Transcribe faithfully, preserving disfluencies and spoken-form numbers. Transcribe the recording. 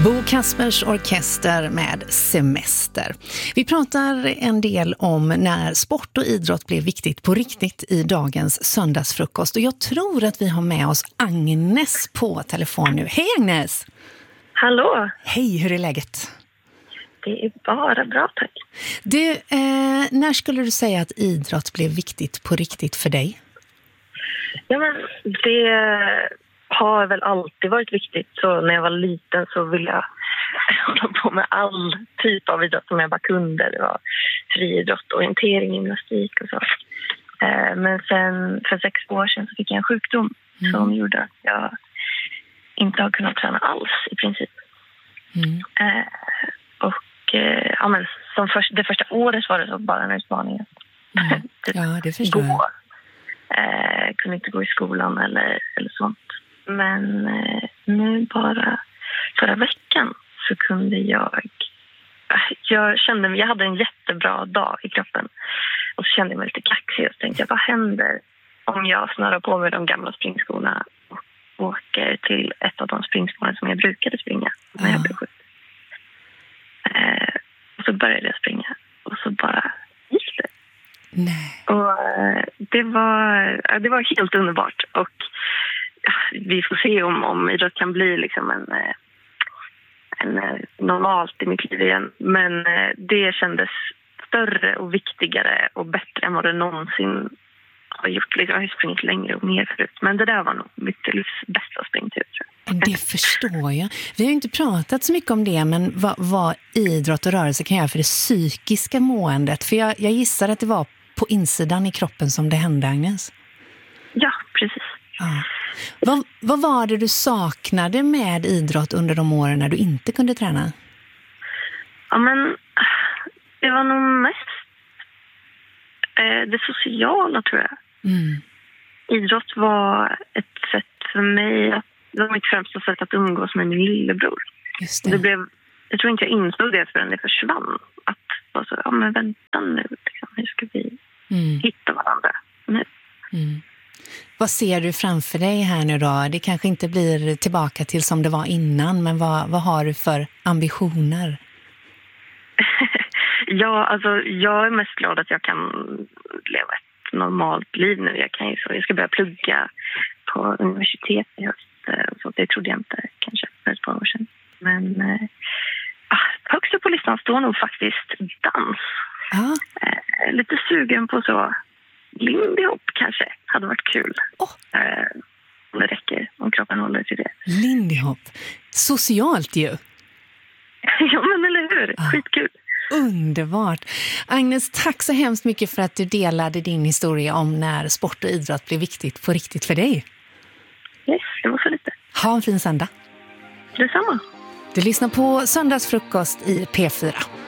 Bo Kaspers Orkester med Semester. Vi pratar en del om när sport och idrott blev viktigt på riktigt i dagens söndagsfrukost. Och jag tror att vi har med oss Agnes på telefon nu. Hej Agnes! Hallå! Hej, hur är läget? Det är bara bra, tack. Du, eh, när skulle du säga att idrott blev viktigt på riktigt för dig? Ja, men det har väl alltid varit viktigt. Så när jag var liten så ville jag hålla på med all typ av idrott som jag bara kunde. Det var friidrott, orientering, gymnastik och så. Eh, men sen för sex år sedan så fick jag en sjukdom mm. som gjorde att jag inte har kunnat träna alls i princip. Mm. Eh, och eh, ja, men som för, det första året var det så bara en utmaning. Mm. Ja, det förstår jag. Gå. Eh, kunde inte gå i skolan eller, eller sånt. Men eh, nu bara förra veckan så kunde jag... Jag kände mig, jag hade en jättebra dag i kroppen. Och så kände jag mig lite kaxig. Och så tänkte jag, vad händer om jag snurrar på mig de gamla springskorna och åker till ett av de springspåren som jag brukade springa när jag blev sjuk. Eh, och så började jag springa. Och så bara gick det. Nej. Och eh, det var, det var helt underbart. Och ja, vi får se om, om idrott kan bli liksom en, en normalt i mitt liv igen. Men eh, det kändes större och viktigare och bättre än vad det någonsin har gjort. Jag har ju sprungit längre och mer förut. Men det där var nog mitt livs bästa springtur. Det förstår jag. Vi har ju inte pratat så mycket om det, men vad, vad idrott och rörelse kan göra för det psykiska måendet. För jag, jag gissar att det var på insidan i kroppen som det hände, Agnes. Ja, precis. Ja. Vad, vad var det du saknade med idrott under de åren när du inte kunde träna? Ja, men det var nog mest eh, det sociala, tror jag. Mm. Idrott var ett sätt för mig att, det var mitt främsta sätt att umgås med min lillebror. Just det. Det blev, jag tror inte jag insåg det förrän det försvann. Att bara så, ja men vänta nu, liksom, hur ska vi mm. hitta varandra nu? Mm. Vad ser du framför dig här nu då? Det kanske inte blir tillbaka till som det var innan, men vad, vad har du för ambitioner? Ja, alltså jag är mest glad att jag kan leva ett normalt liv nu. Jag, kan ju så, jag ska börja plugga på universitet i höst. Så det trodde jag inte kanske för ett par år sedan. Men äh, högst upp på listan står nog faktiskt dans. Ah. Äh, lite sugen på så Lindy Hop kanske hade varit kul. Oh. Äh, om det räcker, om kroppen håller till det. Lindy Hop. Socialt ju. Ja, men eller hur? Ah. Skitkul. Underbart. Agnes, tack så hemskt mycket för att du delade din historia om när sport och idrott blev viktigt på riktigt för dig. Yes, det var så lite. Ha en fin söndag. Detsamma. Du lyssnar på Söndagsfrukost i P fyra.